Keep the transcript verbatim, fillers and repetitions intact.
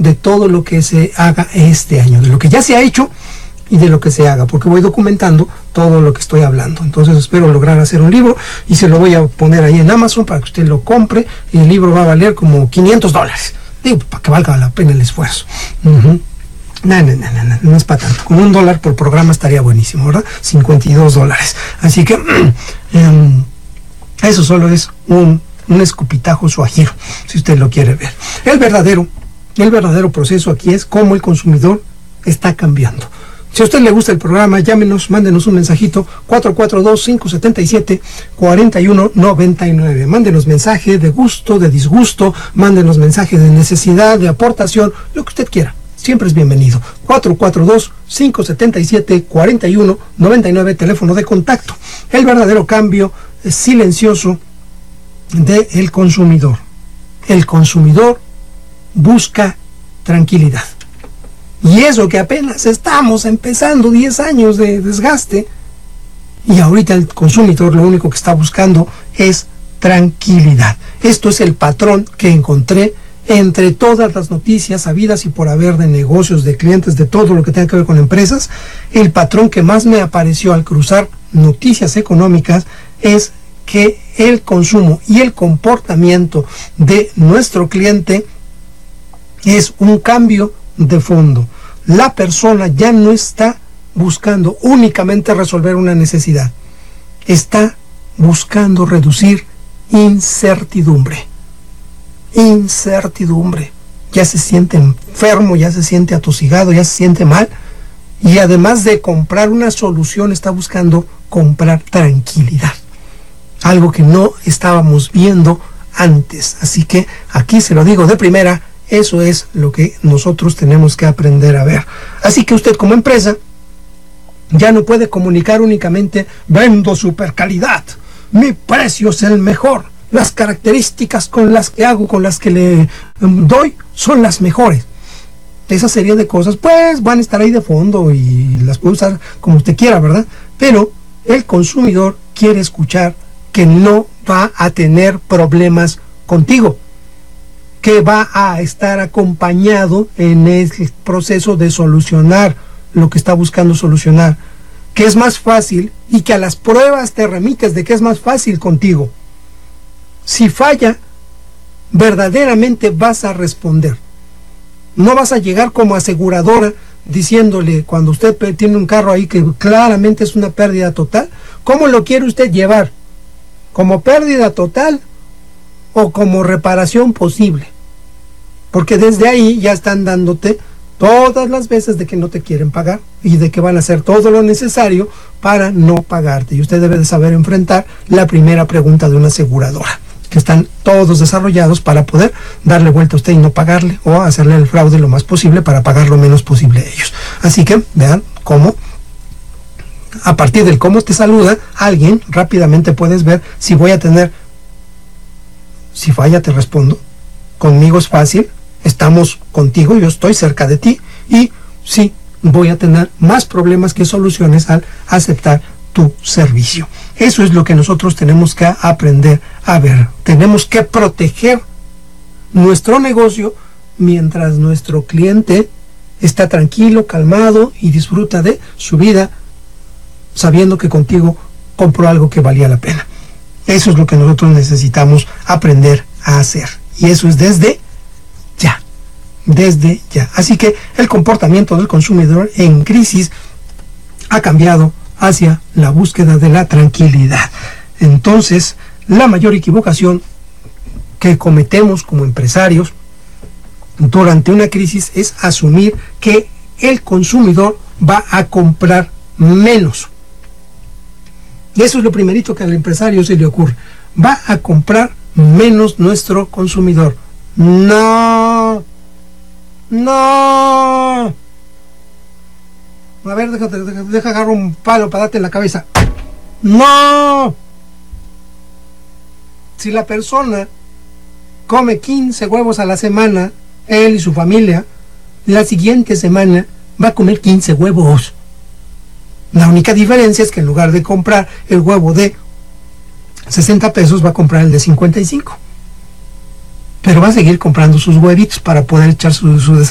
de todo lo que se haga este año, de lo que ya se ha hecho y de lo que se haga, porque voy documentando todo lo que estoy hablando. Entonces espero lograr hacer un libro y se lo voy a poner ahí en Amazon para que usted lo compre, y el libro va a valer como quinientos dólares, digo, para que valga la pena el esfuerzo. Uh-huh. No, no, no, no, no, no es para tanto. Con un dólar por programa estaría buenísimo, ¿verdad? cincuenta y dos dólares. Así que um, eso solo es un, un escupitajo suajiro, si usted lo quiere ver. El verdadero, el verdadero proceso aquí es cómo el consumidor está cambiando. Si a usted le gusta el programa, llámenos, mándenos un mensajito, cuatro cuatro dos, cinco siete siete, cuatro uno nueve nueve. Mándenos mensaje de gusto, de disgusto, mándenos mensaje de necesidad, de aportación, lo que usted quiera. Siempre es bienvenido. cuatro cuatro dos, cinco siete siete, cuatro uno nueve nueve, teléfono de contacto. El verdadero cambio silencioso del consumidor. El consumidor busca tranquilidad. Y eso que apenas estamos empezando diez años de desgaste, y ahorita el consumidor lo único que está buscando es tranquilidad. Esto es el patrón que encontré entre todas las noticias habidas y por haber de negocios, de clientes, de todo lo que tenga que ver con empresas. El patrón que más me apareció al cruzar noticias económicas es que el consumo y el comportamiento de nuestro cliente es un cambio de fondo. La persona ya no está buscando únicamente resolver una necesidad, está buscando reducir incertidumbre. Incertidumbre. Ya se siente enfermo, ya se siente atosigado, ya se siente mal, y además de comprar una solución, está buscando comprar tranquilidad, algo que no estábamos viendo antes. Así que aquí se lo digo de primera, eso es lo que nosotros tenemos que aprender a ver. Así que usted como empresa ya no puede comunicar únicamente: vendo super calidad, mi precio es el mejor, las características con las que hago, con las que le um, doy, son las mejores. Esa serie de cosas pues van a estar ahí de fondo y las puede usar como usted quiera, ¿verdad? Pero el consumidor quiere escuchar que no va a tener problemas contigo, que va a estar acompañado en el proceso de solucionar lo que está buscando solucionar, que es más fácil y que a las pruebas te remites de que es más fácil contigo. Si falla, verdaderamente vas a responder. No vas a llegar como aseguradora diciéndole, cuando usted tiene un carro ahí que claramente es una pérdida total, ¿cómo lo quiere usted llevar? ¿Como pérdida total o como reparación posible? Porque desde ahí ya están dándote todas las veces de que no te quieren pagar y de que van a hacer todo lo necesario para no pagarte. Y usted debe de saber enfrentar la primera pregunta de una aseguradora, que están todos desarrollados para poder darle vuelta a usted y no pagarle, o hacerle el fraude lo más posible para pagar lo menos posible a ellos. Así que vean cómo, a partir del cómo te saluda alguien, rápidamente puedes ver si voy a tener, si falla te respondo, conmigo es fácil, estamos contigo, yo estoy cerca de ti, y sí, voy a tener más problemas que soluciones al aceptar tu servicio. Eso es lo que nosotros tenemos que aprender a ver. Tenemos que proteger nuestro negocio mientras nuestro cliente está tranquilo, calmado y disfruta de su vida, sabiendo que contigo compró algo que valía la pena. Eso es lo que nosotros necesitamos aprender a hacer, y eso es desde ya, desde ya. Así que el comportamiento del consumidor en crisis ha cambiado hacia la búsqueda de la tranquilidad. Entonces, la mayor equivocación que cometemos como empresarios durante una crisis es asumir que el consumidor va a comprar menos. Y eso es lo primerito que al empresario se le ocurre. Va a comprar menos nuestro consumidor. No, no. A ver, déjate, deja, deja agarrar un palo para darte en la cabeza. ¡No! Si la persona come quince huevos a la semana, él y su familia, la siguiente semana va a comer quince huevos. La única diferencia es que en lugar de comprar el huevo de sesenta pesos, va a comprar el de cincuenta y cinco. Pero va a seguir comprando sus huevitos para poder echar su, su